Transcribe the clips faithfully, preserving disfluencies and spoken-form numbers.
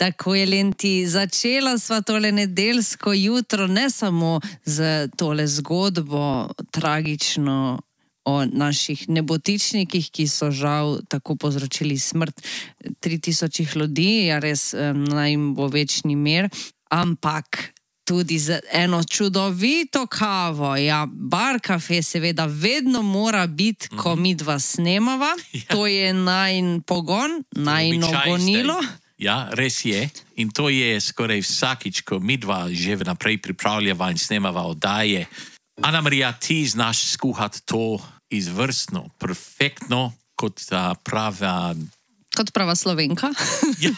Tako je, Lenti, začela sva tole nedeljsko jutro ne samo z tole zgodbo tragično o naših nebotičnikih, ki so žal tako povzročili smrt tri tisočih ljudi, ja res naj jim bo večni mir, ampak tudi z eno čudovito kavo. Ja, Bar Cafe seveda vedno mora biti, mm-hmm. ko mi dva snemava. Ja. To je najin pogon, najino gonilo. Ja, res je. In to je skoraj vsakič, ko mi dva že vnaprej pripravljava in snemava oddaje. Ana Marija, ti znaš skuhati to izvrstno, perfektno, kot prava... Kot prava Slovenka. Ja.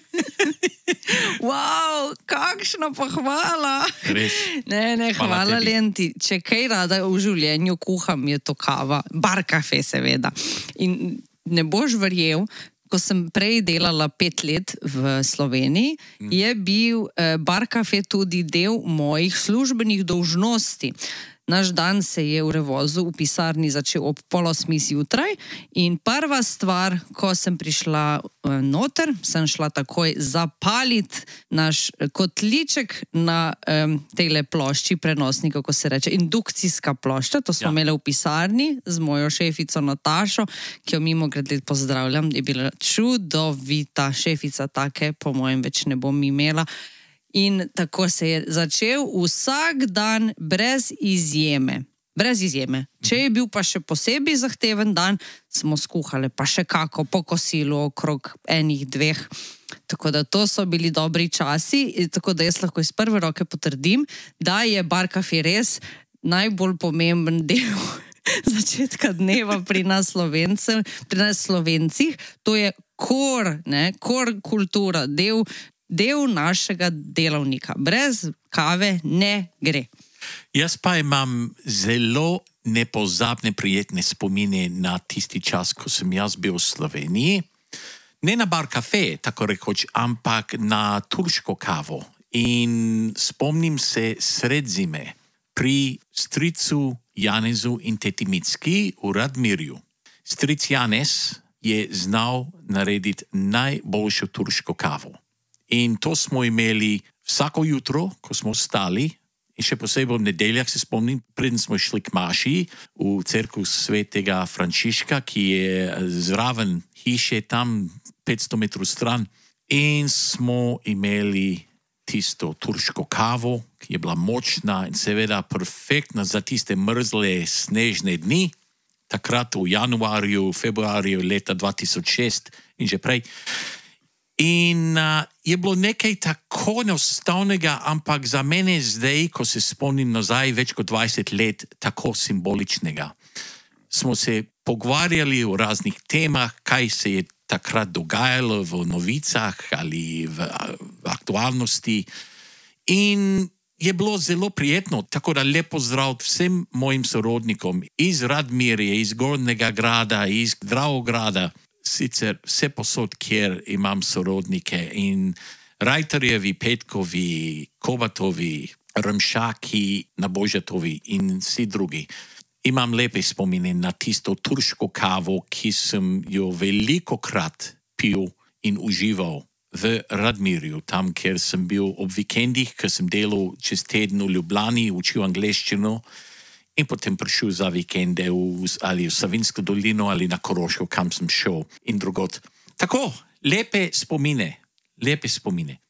Wow, kakšna pohvala. Res. Ne, ne, hvala, hvala Lenti. Če kaj rada v življenju kuham, je to kava. Bar Cafe seveda. In ne boš verjel, ko sem prej delala pet let v Sloveniji, mm. je bil eh, Bar Cafe tudi del mojih službenih dolžnosti. Naš dan se je v Revozu v pisarni začel ob pol osmih zjutraj in prva stvar, ko sem prišla noter, sem šla takoj zapaliti naš kotliček na um, tejle plošči prenosnika, kako se reče, indukcijska plošča, to smo ja. imeli v pisarni z mojo šefico Natašo, ki jo mimogrede pozdravljam, je bila čudovita šefica, take po mojem več ne bom imela. In tako se je začel vsak dan brez izjeme. Brez izjeme. Če je bil pa še posebej zahteven dan, smo skuhali pa še kako po kosilu okrog enih dveh. Tako da to so bili dobri časi, tako da jaz lahko iz prve roke potrdim, da je Bar Cafe res najbolj pomemben del začetka dneva pri nas Slovencih, pri nas Slovencih. To je kor, ne, kor kultura, del del našega delavnika. Brez kave ne gre. Jaz pa imam zelo nepozabne prijetne spomine na tisti čas, ko sem jaz bil v Sloveniji. Ne na Bar Cafe, tako rekoč, ampak na turško kavo. In spomnim se sred zime pri stricu Janezu in teti Micki v Radmirju. Stric Janez je znal narediti najboljšo turško kavo. In to smo imeli vsako jutro, ko smo stali, in še posebej v nedeljah se spomnim, preden smo šli k maši v cerkev svetega Frančiška, ki je zraven hiše, tam petsto metrov stran, in smo imeli tisto turško kavo, ki je bila močna in seveda perfektna za tiste mrzle snežne dni, takrat v januarju, februarju leta dva tisoč šest in že prej. In uh, je bilo nekaj tako enostavnega, ampak za mene zdaj, ko se spomnim nazaj več kot dvajset let, tako simboličnega. Smo se pogovarjali o raznih temah, kaj se je takrat dogajalo v novicah ali v, v aktualnosti. In je bilo zelo prijetno, tako da lep pozdrav vsem mojim sorodnikom iz Radmirja, iz Gornjega Grada, iz Dravograda. Sicer vse posod, kjer imam sorodnike in Rajterjevi, Petkovi, Kobatovi, Rmšaki, Nabožatovi in vsi drugi. Imam lepe spomine na tisto turško kavo, ki sem jo velikokrat pil in užival v Radmirju, tam, kjer sem bil ob vikendih, ker sem delal čez teden v Ljubljani, učil angleščino, in potem prišel za vikende v, ali v Savinjsko dolino ali na Koroško, kam sem šel in drugod. Tako, lepe spomine, lepe spomine.